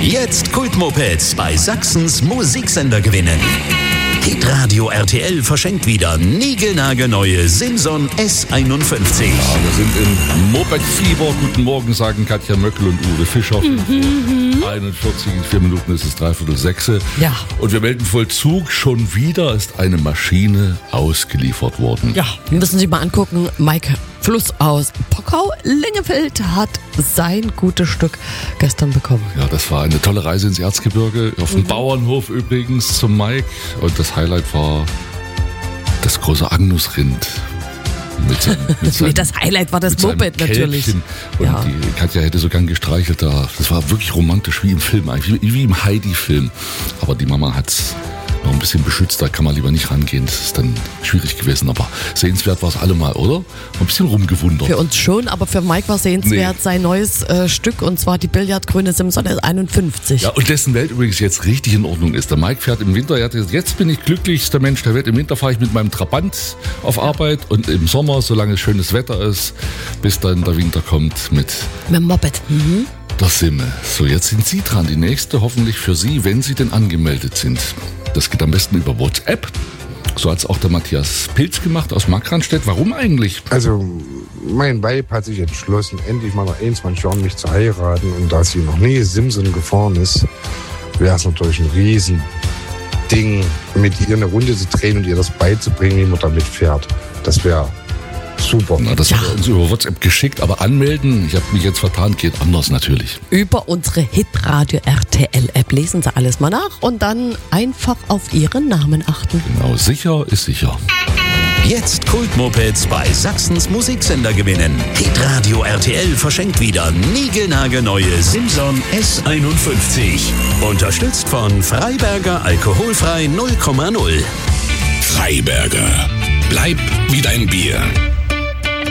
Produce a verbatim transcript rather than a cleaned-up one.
Jetzt Kultmopeds bei Sachsens Musiksender gewinnen. Hitradio R T L verschenkt wieder niegelnagelneue Simson S einundfünfzig. Ja, wir sind im Moped-Fieber. Guten Morgen, sagen Katja Möckel und Uwe Fischer. Mhm. einundvierzig, in vier Minuten ist es dreiviertel sechse. Ja. Und wir melden Vollzug. Schon wieder ist eine Maschine ausgeliefert worden. Ja, wir müssen Sie mal angucken. Mike Fluss aus Pockau-Lingefeld hat sein gutes Stück gestern bekommen. Ja, das war eine tolle Reise ins Erzgebirge. Auf dem mhm. Bauernhof übrigens zum Mike. Und das Highlight war das große Agnusrind. Mit seinem, mit seinem, nee, das Highlight war das Moped natürlich. Und ja. die Katja hätte so gern gestreichelt da. Das war wirklich romantisch wie im Film, eigentlich wie, wie im Heidi-Film. Aber die Mama hat's noch ein bisschen beschützt, da kann man lieber nicht rangehen. Das ist dann schwierig gewesen, aber sehenswert war es allemal, oder? Ein bisschen rumgewundert. Für uns schon, aber für Mike war sehenswert nee. sein neues äh, Stück, und zwar die Billardgrüne Simson S einundfünfzig. Ja, und dessen Welt übrigens jetzt richtig in Ordnung ist. Der Mike fährt im Winter, er hat gesagt, jetzt bin ich glücklichster Mensch der Welt. Im Winter fahre ich mit meinem Trabant auf Arbeit und im Sommer, solange es schönes Wetter ist, bis dann der Winter kommt, mit... Mit dem Moped. Mhm. Das Simme. So, jetzt sind Sie dran. Die nächste hoffentlich für Sie, wenn Sie denn angemeldet sind. Das geht am besten über WhatsApp. So hat es auch der Matthias Pilz gemacht aus Markranstädt. Warum eigentlich? Also, mein Weib hat sich entschlossen, endlich mal nach einundzwanzig Jahren mich zu heiraten. Und da sie noch nie Simson gefahren ist, wäre es natürlich ein Riesending, mit ihr eine Runde zu drehen und ihr das beizubringen, wie man damit fährt. Das wäre super. Na, das ja. hat er uns über WhatsApp geschickt, aber anmelden, ich habe mich jetzt vertan, geht anders natürlich. Über unsere Hitradio R T L App lesen Sie alles mal nach und dann einfach auf Ihren Namen achten. Genau, sicher ist sicher. Jetzt Kultmopeds bei Sachsens Musiksender gewinnen. Hitradio R T L verschenkt wieder niegelnagelneue Simson S einundfünfzig. Unterstützt von Freiberger Alkoholfrei null Komma null. Freiberger. Bleib wie dein Bier.